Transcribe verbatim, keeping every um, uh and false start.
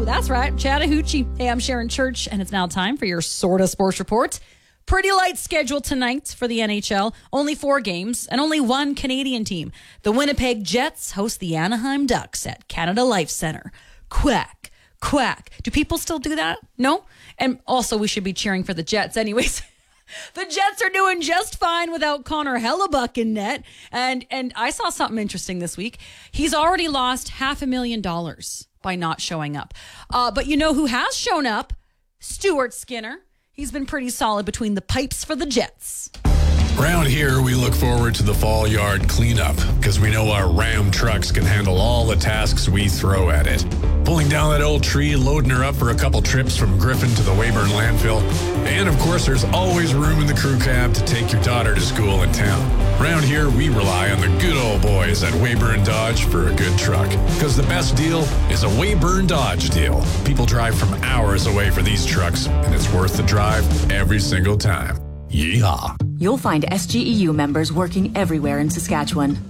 That's right, Chattahoochee. Hey, I'm Sharon Church, and it's now time for your Sorta Sports Report. Pretty light schedule tonight for the N H L. Only four games and only one Canadian team. The Winnipeg Jets host the Anaheim Ducks at Canada Life Center. Quack, quack. Do people still do that? No? And also, we should be cheering for the Jets anyways. The Jets are doing just fine without Connor Hellebuck in net. And and I saw something interesting this week. He's already lost half a million dollars by not showing up. Uh, but you know who has shown up? Stuart Skinner. He's been pretty solid between the pipes for the Jets. Around here, we look forward to the fall yard cleanup because we know our Ram trucks can handle all the tasks we throw at it. Pulling down that old tree, loading her up for a couple trips from Griffin to the Weyburn landfill. And of course, there's always room in the crew cab to take your daughter to school in town. Around here, we rely on the good old boys at Weyburn Dodge for a good truck. Because the best deal is a Weyburn Dodge deal. People drive from hours away for these trucks, and it's worth the drive every single time. Yeehaw. You'll find S G E U members working everywhere in Saskatchewan.